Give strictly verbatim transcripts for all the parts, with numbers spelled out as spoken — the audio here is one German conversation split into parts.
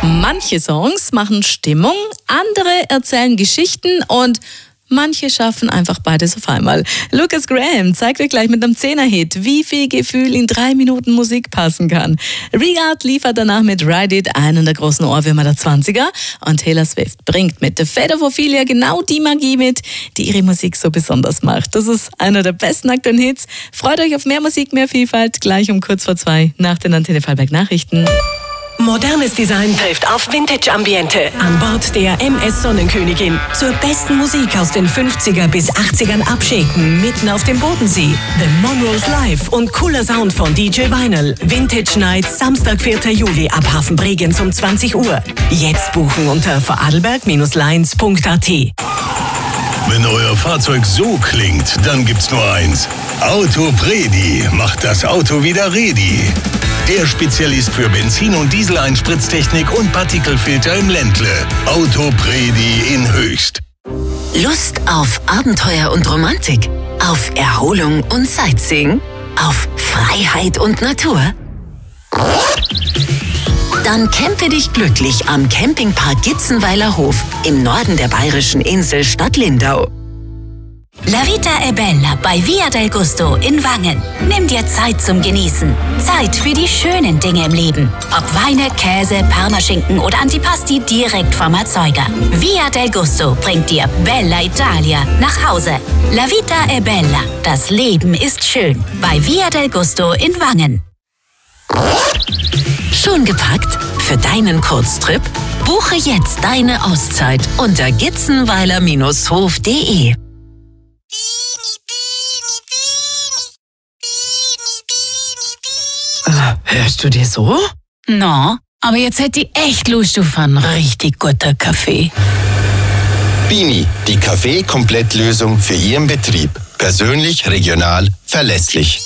Manche Songs machen Stimmung, andere erzählen Geschichten und manche schaffen einfach beides auf einmal. Lukas Graham zeigt euch gleich mit einem Zehner-Hit, wie viel Gefühl in drei Minuten Musik passen kann. Regard liefert danach mit Ride It einen der großen Ohrwürmer der zwanziger und Taylor Swift bringt mit The Fate of Ophelia genau die Magie mit, die ihre Musik so besonders macht. Das ist einer der besten aktuellen Hits. Freut euch auf mehr Musik, mehr Vielfalt, gleich um kurz vor zwei nach den Antenne Vorarlberg Nachrichten. Modernes Design trifft auf Vintage-Ambiente. An Bord der M S Sonnenkönigin. Zur besten Musik aus den fünfziger bis achtzigern abschäken, mitten auf dem Bodensee. The Monroe's Live und cooler Sound von D J Vinyl. Vintage Night, Samstag, vierter Juli ab Hafen Bregenz um zwanzig Uhr. Jetzt buchen unter vorarlberg Lines punkt a t. Wenn euer Fahrzeug so klingt, dann gibt's nur eins. Autopredi macht das Auto wieder ready. Der Spezialist für Benzin- und Dieseleinspritztechnik und Partikelfilter im Ländle. Autopredi in Höchst. Lust auf Abenteuer und Romantik? Auf Erholung und Sightseeing? Auf Freiheit und Natur? Dann campe dich glücklich am Campingpark Gitzenweiler Hof im Norden der bayerischen Insel Stadt Lindau. La Vita è Bella bei Via del Gusto in Wangen. Nimm dir Zeit zum Genießen. Zeit für die schönen Dinge im Leben. Ob Weine, Käse, Parmaschinken oder Antipasti direkt vom Erzeuger. Via del Gusto bringt dir Bella Italia nach Hause. La Vita è Bella. Das Leben ist schön. Bei Via del Gusto in Wangen. Schon gepackt? Für deinen Kurztrip? Buche jetzt deine Auszeit unter gitzenweiler Bindestrich hof punkt de. Hörst du dir so? No, aber jetzt hätte ich echt Lust auf einen richtig guten Kaffee. Bini, die Kaffee-Komplettlösung für Ihren Betrieb. Persönlich, regional, verlässlich.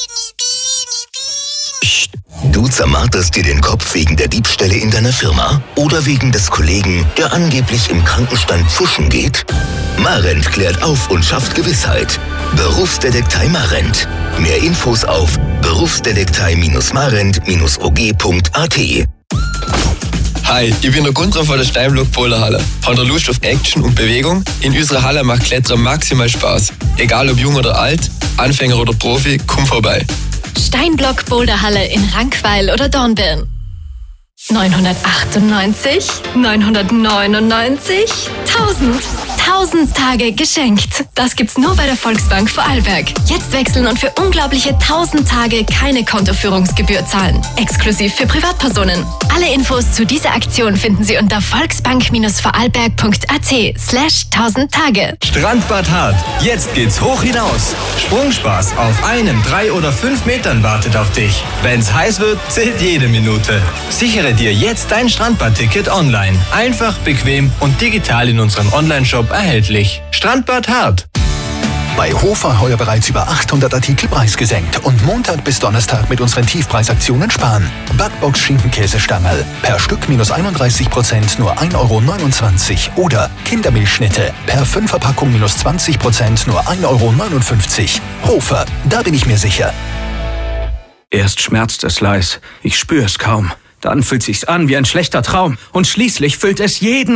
Psst. Du zermarterst dir den Kopf wegen der Diebstähle in deiner Firma oder wegen des Kollegen, der angeblich im Krankenstand pfuschen geht? Marent klärt auf und schafft Gewissheit. Berufsdetektei Marent. Mehr Infos auf berufsdetektei Marent O G punkt a t. Hi, ich bin der Gunther von der Steinblock Boulderhalle. Habt ihr Lust auf Action und Bewegung? In unserer Halle macht Klettern maximal Spaß. Egal ob jung oder alt, Anfänger oder Profi, komm vorbei. Steinblock Boulderhalle in Rankweil oder Dornbirn. neunhundertachtundneunzig, neunhundertneunundneunzig, tausend. tausend Tage geschenkt. Das gibt's nur bei der Volksbank Vorarlberg. Jetzt wechseln und für unglaubliche tausend Tage keine Kontoführungsgebühr zahlen. Exklusiv für Privatpersonen. Alle Infos zu dieser Aktion finden Sie unter volksbank vorarlberg punkt a t slash tausend Tage. Strandbad Hart. Jetzt geht's hoch hinaus. Sprungspaß auf einem, drei oder fünf Metern wartet auf dich. Wenn's heiß wird, zählt jede Minute. Sichere dir jetzt dein Strandbad-Ticket online. Einfach, bequem und digital in unserem Online-Shop erhältlich. Strandbad Hart. Bei Hofer heuer bereits über achthundert Artikel preisgesenkt und Montag bis Donnerstag mit unseren Tiefpreisaktionen sparen. Backbox Schinkenkäsestangerl per Stück minus einunddreißig Prozent nur ein Euro neunundzwanzig oder Kindermilchschnitte per Fünferpackung minus zwanzig Prozent nur ein Euro neunundfünfzig. Hofer, da bin ich mir sicher. Erst schmerzt es leis, ich spür's kaum. Dann fühlt sich's an wie ein schlechter Traum und schließlich füllt es jeden